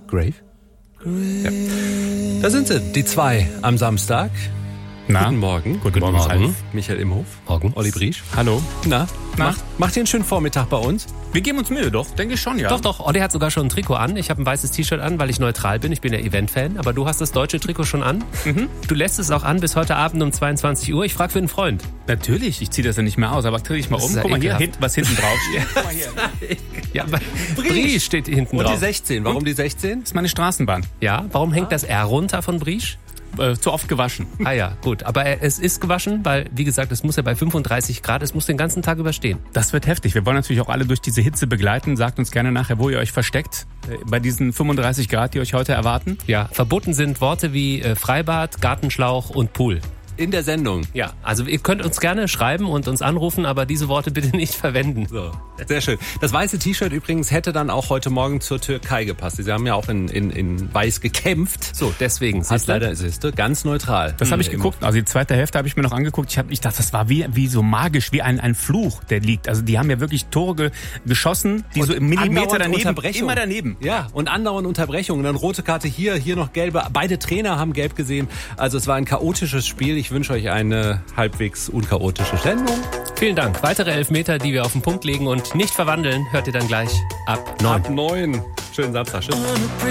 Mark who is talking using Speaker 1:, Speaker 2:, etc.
Speaker 1: Grave? Ja. Da sind sie, die zwei am Samstag.
Speaker 2: Na?
Speaker 1: Guten Morgen.
Speaker 2: Guten Morgen.
Speaker 1: Michael Imhof.
Speaker 2: Morgen.
Speaker 1: Olli Briesch.
Speaker 2: Hallo.
Speaker 1: Na? Macht ihr einen schönen Vormittag bei uns?
Speaker 2: Wir geben uns Mühe, doch. Denke ich schon, ja.
Speaker 3: Doch, Olli hat sogar schon ein Trikot an. Ich habe ein weißes T-Shirt an, weil ich neutral bin. Ich bin ja Event-Fan. Aber du hast das deutsche Trikot schon an. Mhm. Du lässt es auch an bis heute Abend um 22 Uhr. Ich frage für einen Freund.
Speaker 2: Natürlich, ich ziehe das ja nicht mehr aus. Aber dreh dich mal um.
Speaker 3: Ja,
Speaker 2: guck mal hier,
Speaker 3: ekelhaft.
Speaker 2: was hinten drauf steht. Guck mal hier.
Speaker 3: Ja, aber Briesch steht hinten
Speaker 1: Und
Speaker 3: drauf.
Speaker 1: die 16. Warum die 16?
Speaker 2: Das ist meine Straßenbahn.
Speaker 3: Ja, warum hängt das R runter von Briesch?
Speaker 2: Zu oft gewaschen.
Speaker 3: Ah ja, gut. Aber es ist gewaschen, weil, wie gesagt, es muss ja bei 35 Grad, es muss den ganzen Tag überstehen.
Speaker 2: Das wird heftig. Wir wollen natürlich auch alle durch diese Hitze begleiten. Sagt uns gerne nachher, wo ihr euch versteckt. Bei diesen 35 Grad, die euch heute erwarten.
Speaker 3: Ja, verboten sind Worte wie Freibad, Gartenschlauch und Pool.
Speaker 1: In der Sendung.
Speaker 3: Ja, also ihr könnt uns gerne schreiben und uns anrufen, aber diese Worte bitte nicht verwenden.
Speaker 1: So, sehr schön. Das weiße T-Shirt übrigens hätte dann auch heute Morgen zur Türkei gepasst. Sie haben ja auch in weiß gekämpft.
Speaker 3: So, deswegen.
Speaker 1: Hat leider, siehst du, ganz neutral.
Speaker 2: Das habe ich geguckt. Also die zweite Hälfte habe ich mir noch angeguckt. Ich dachte, das war wie so magisch, wie ein Fluch, der liegt. Also die haben ja wirklich Tore geschossen, die so im Millimeter daneben, immer daneben.
Speaker 1: Ja, und andauernd Unterbrechungen. Dann rote Karte hier noch gelbe. Beide Trainer haben gelb gesehen. Also es war ein chaotisches Spiel. Ich wünsche euch eine halbwegs unchaotische Sendung.
Speaker 3: Vielen Dank. Weitere Elfmeter, die wir auf den Punkt legen und nicht verwandeln, hört ihr dann gleich ab 9.
Speaker 1: Ab 9. Schönen Samstag. Tschüss.